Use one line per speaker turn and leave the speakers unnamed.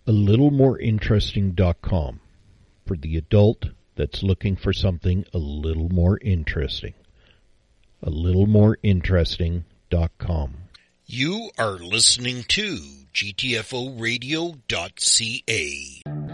AlittleMoreInteresting.com for the adult that's looking for something a little more interesting. AlittleMoreInteresting.com.
You are listening to GTFOradio.ca.